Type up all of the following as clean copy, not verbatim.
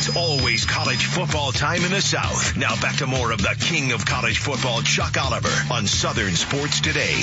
It's always college football time in the South. Now back to more of the king of college football, Chuck Oliver, on Southern Sports Today.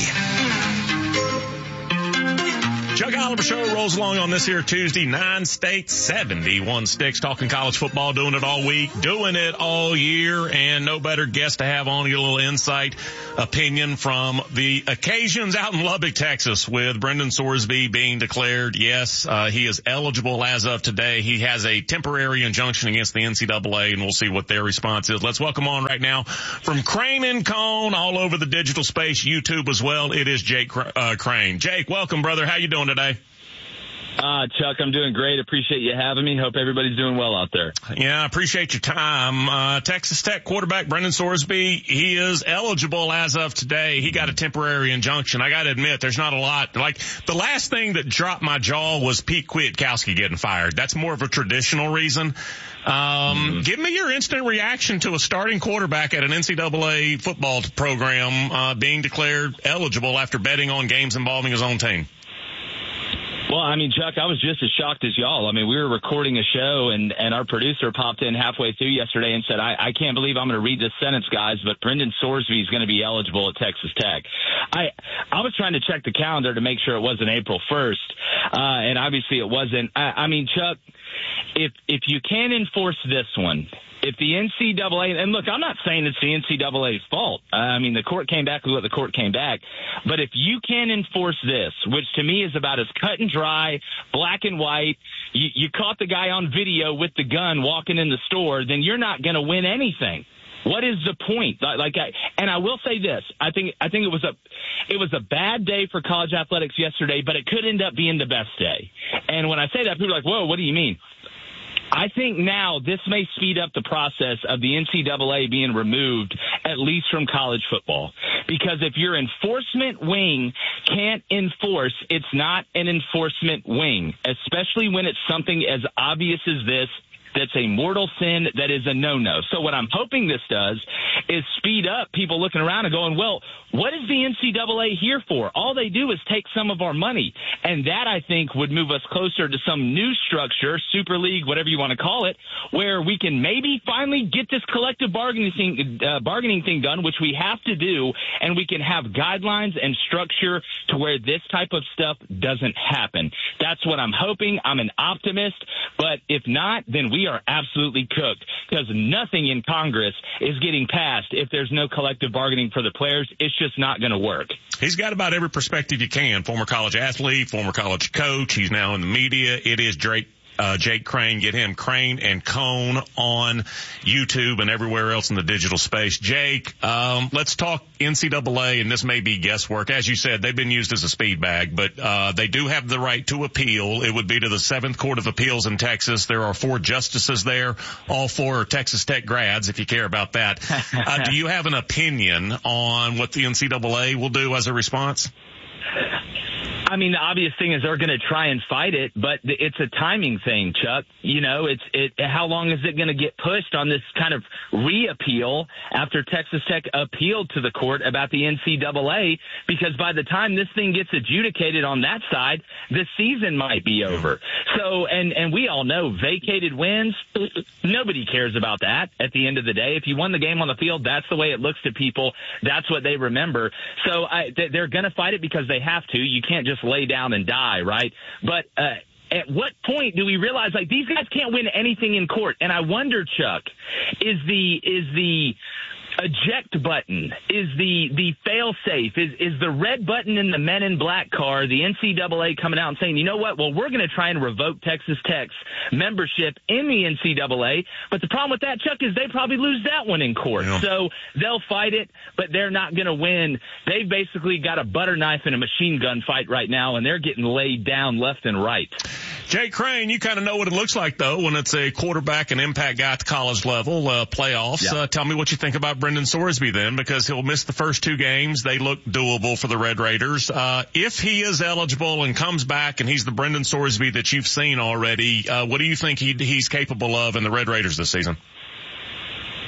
Chuck Oliver Show rolls along on this here Tuesday, 9 states, 71 sticks, talking college football, doing it all week, doing it all year, and no better guest to have on, get a little insight, opinion from the occasions out in Lubbock, Texas, with Brendan Sorsby being declared, yes, he is eligible as of today. He has a temporary injunction against the NCAA, and we'll see what their response is. Let's welcome on right now from Crane and Cone, all over the digital space, YouTube as well. It is Jake Crane. Jake, welcome, brother. How you doing today? Chuck, I'm doing great. Appreciate you having me. Hope everybody's doing well out there. Yeah, I appreciate your time. Texas Tech quarterback Brendan Sorsby, he is eligible as of today. He got a temporary injunction. I got to admit, there's not a lot. Like, the last thing that dropped my jaw was Pete Kwiatkowski getting fired. That's more of a traditional reason. Give me your instant reaction to a starting quarterback at an NCAA football program being declared eligible after betting on games involving his own team. Well, I mean, Chuck, I was just as shocked as y'all. I mean, we were recording a show, and our producer popped in halfway through yesterday and said, I can't believe I'm going to read this sentence, guys, but Brendan Sorsby is going to be eligible at Texas Tech. I was trying to check the calendar to make sure it wasn't April 1st, and obviously it wasn't. I mean, Chuck, if you can enforce this one, if the NCAA, and look, I'm not saying it's the NCAA's fault. I mean, the court came back with what the court came back. But if you can enforce this, which to me is about as cut and dry, black and white, you caught the guy on video with the gun walking in the store, then you're not going to win anything. What is the point? And I will say this: I think it was a bad day for college athletics yesterday, but it could end up being the best day. And when I say that, people are like, "Whoa, what do you mean?" I think now this may speed up the process of the NCAA being removed, at least from college football. Because if your enforcement wing can't enforce, it's not an enforcement wing, especially when it's something as obvious as this. That's a mortal sin that is a no-no. So what I'm hoping this does is speed up people looking around and going, well, what is the NCAA here for? All they do is take some of our money. And that, I think, would move us closer to some new structure, Super League, whatever you want to call it, where we can maybe finally get this collective bargaining thing done, which we have to do, and we can have guidelines and structure to where this type of stuff doesn't happen. That's what I'm hoping. I'm an optimist. But if not, then we are absolutely cooked, because nothing in Congress is getting passed if there's no collective bargaining for the players. It's just not going to work. He's got about every perspective you can. Former college athlete, former college coach. He's now in the media. It is Jake Crane. Get him, Crane and Cone, on YouTube and everywhere else in the digital space. Jake, let's talk NCAA, and this may be guesswork. As you said, they've been used as a speed bag, but they do have the right to appeal. It would be to the 7th Court of Appeals in Texas. There are 4 justices there. All 4 are Texas Tech grads, if you care about that. Do you have an opinion on what the NCAA will do as a response? I mean, the obvious thing is they're going to try and fight it, but it's a timing thing, Chuck. You know, how long is it going to get pushed on this kind of reappeal after Texas Tech appealed to the court about the NCAA? Because by the time this thing gets adjudicated on that side, the season might be over. So, and we all know vacated wins, nobody cares about that at the end of the day. If you won the game on the field, that's the way it looks to people. That's what they remember. So they're going to fight it because they have to. You can't just lay down and die, right? But at what point do we realize, like, these guys can't win anything in court? And I wonder, Chuck, is the eject button, is the fail safe, is the red button in the Men in Black car, the NCAA coming out and saying, you know what, well, we're going to try and revoke Texas Tech's membership in the NCAA. But the problem with that, Chuck, is they probably lose that one in court. Yeah. So they'll fight it, but they're not going to win. They've basically got a butter knife and a machine gun fight right now, and they're getting laid down left and right. Jake Crane, you kind of know what it looks like, though, when it's a quarterback and impact guy at the college level, playoffs. Yeah. Tell me what you think about Brendan Sorsby then, because he'll miss the first 2 games. They look doable for the Red Raiders. If he is eligible and comes back and he's the Brendan Sorsby that you've seen already, what do you think he's capable of in the Red Raiders this season?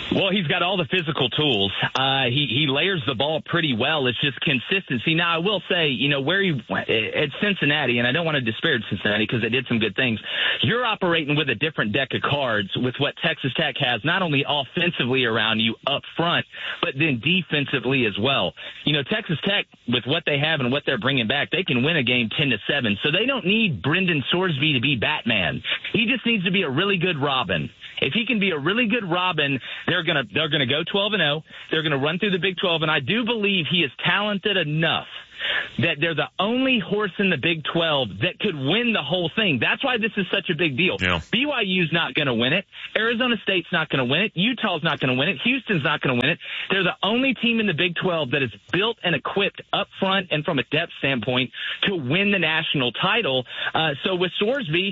Well, he's got all the physical tools. He layers the ball pretty well. It's just consistency. Now, I will say, where he went at Cincinnati, and I don't want to disparage Cincinnati because they did some good things. You're operating with a different deck of cards with what Texas Tech has, not only offensively around you up front, but then defensively as well. Texas Tech, with what they have and what they're bringing back, they can win a game 10-7. So they don't need Brendan Sorsby to be Batman. He just needs to be a really good Robin. If he can be a really good Robin, they're gonna go 12-0. They're gonna run through the Big 12, and I do believe he is talented enough that they're the only horse in the Big 12 that could win the whole thing. That's why this is such a big deal. Yeah. BYU's not going to win it. Arizona State's not going to win it. Utah's not going to win it. Houston's not going to win it. They're the only team in the Big 12 that is built and equipped up front and from a depth standpoint to win the national title. So with Sorsby,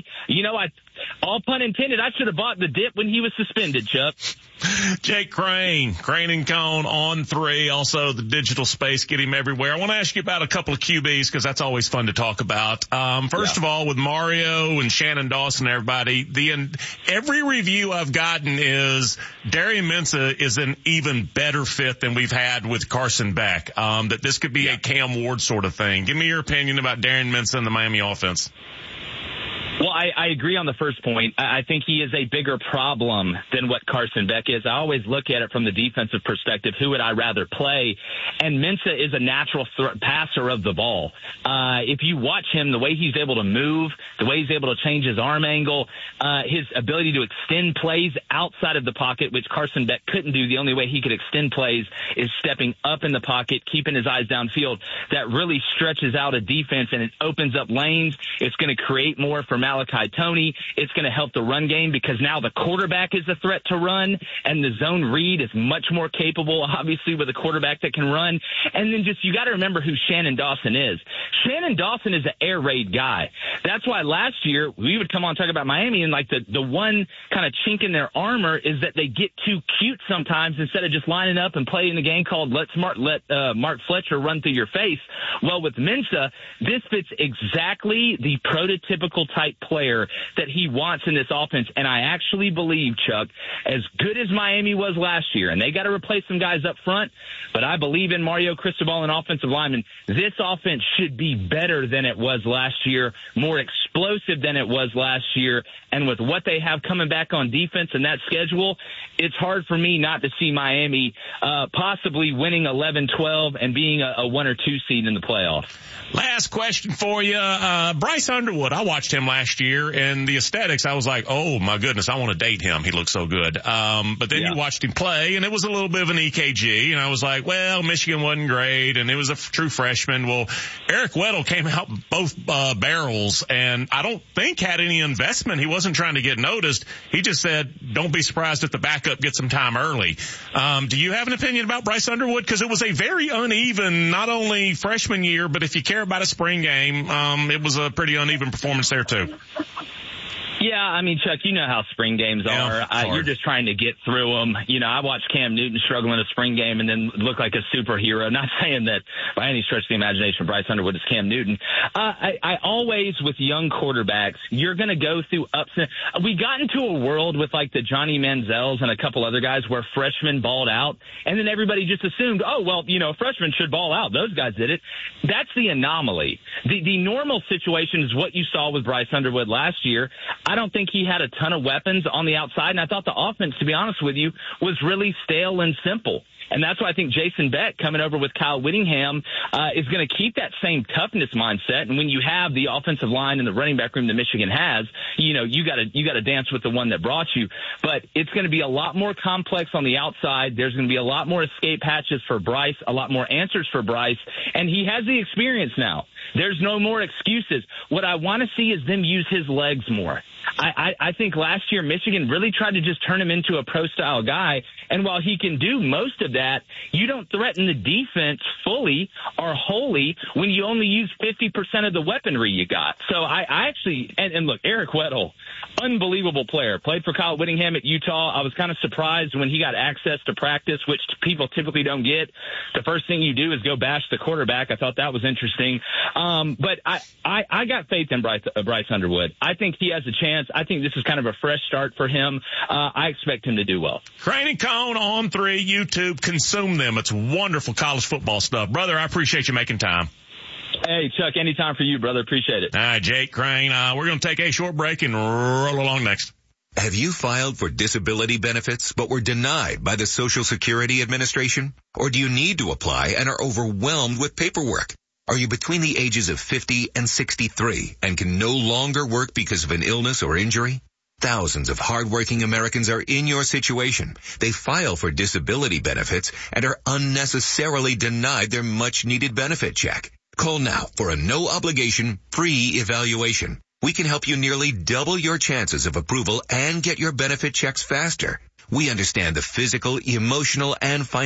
all pun intended, I should have bought the dip when he was suspended, Chuck. Jake Crane and Cone on 3. Also, the digital space, get him everywhere. I want to ask you about a couple of QBs because that's always fun to talk about. First of all, with Mario and Shannon Dawson and everybody, every review I've gotten is Darian Mensah is an even better fit than we've had with Carson Beck. That this could be a Cam Ward sort of thing. Give me your opinion about Darian Mensah and the Miami offense. Well, I agree on the first point. I think he is a bigger problem than what Carson Beck is. I always look at it from the defensive perspective. Who would I rather play? And Mensah is a natural passer of the ball. If you watch him, the way he's able to move, the way he's able to change his arm angle, his ability to extend plays outside of the pocket, which Carson Beck couldn't do. The only way he could extend plays is stepping up in the pocket, keeping his eyes downfield. That really stretches out a defense and it opens up lanes. It's going to create more for Malachi Toney. It's going to help the run game because now the quarterback is a threat to run, and the zone read is much more capable, obviously, with a quarterback that can run. And then you got to remember who Shannon Dawson is. Shannon Dawson is an air raid guy. That's why last year we would come on and talk about Miami, and the one kind of chink in their armor is that they get too cute sometimes instead of just lining up and playing the game called let Mark Fletcher run through your face. Well, with Mensah, this fits exactly the prototypical type player that he wants in this offense. And I actually believe, Chuck, as good as Miami was last year, and they got to replace some guys up front, but I believe in Mario Cristobal and offensive linemen. This offense should be better than it was last year, more explosive than it was last year. And with what they have coming back on defense and that schedule, it's hard for me not to see Miami possibly winning 11-12 and being a 1 or 2 seed in the playoffs. Last question for you. Bryce Underwood, I watched him last year, and the aesthetics, I was like, oh, my goodness, I want to date him. He looks so good. But then you watched him play, and it was a little bit of an EKG, and I was like, well, Michigan wasn't great, and it was a true freshman. Well, Eric Weddle came out both barrels, and I don't think had any investment. He wasn't trying to get noticed. He just said, don't be surprised if the backup gets some time early. Do you have an opinion about Bryce Underwood? Because it was a very uneven, not only freshman year, but if you care about a spring game, it was a pretty uneven performance there too. Yeah, I mean, Chuck, you know how spring games are. You're just trying to get through them. I watched Cam Newton struggle in a spring game and then look like a superhero. Not saying that by any stretch of the imagination Bryce Underwood is Cam Newton. I always, with young quarterbacks, you're going to go through ups and we got into a world with like the Johnny Manziels and a couple other guys where freshmen balled out, and then everybody just assumed, oh, well, freshmen should ball out. Those guys did it. That's the anomaly. The normal situation is what you saw with Bryce Underwood last year. I don't think he had a ton of weapons on the outside, and I thought the offense, to be honest with you, was really stale and simple. And that's why I think Jason Beck coming over with Kyle Whittingham is going to keep that same toughness mindset. And when you have the offensive line and the running back room that Michigan has, you got to dance with the one that brought you. But it's going to be a lot more complex on the outside. There's going to be a lot more escape hatches for Bryce, a lot more answers for Bryce, and he has the experience now. There's no more excuses. What I want to see is them use his legs more. I think last year Michigan really tried to just turn him into a pro-style guy, and while he can do most of that, you don't threaten the defense fully or wholly when you only use 50% of the weaponry you got. So I actually – and look, Eric Weddle, unbelievable player, played for Kyle Whittingham at Utah. I was kind of surprised when he got access to practice, which people typically don't get. The first thing you do is go bash the quarterback. I thought that was interesting. But I got faith in Bryce Underwood. I think he has a chance. I think this is kind of a fresh start for him. I expect him to do well. Crane and Cone Zone, On3, YouTube. Consume them. It's wonderful college football stuff. Brother, I appreciate you making time. Hey, Chuck, anytime for you, brother. Appreciate it. All right, Jake Crane. We're going to take a short break and roll along next. Have you filed for disability benefits but were denied by the Social Security Administration? Or do you need to apply and are overwhelmed with paperwork? Are you between the ages of 50 and 63 and can no longer work because of an illness or injury? Thousands of hardworking Americans are in your situation. They file for disability benefits and are unnecessarily denied their much-needed benefit check. Call now for a no-obligation, free evaluation. We can help you nearly double your chances of approval and get your benefit checks faster. We understand the physical, emotional, and financial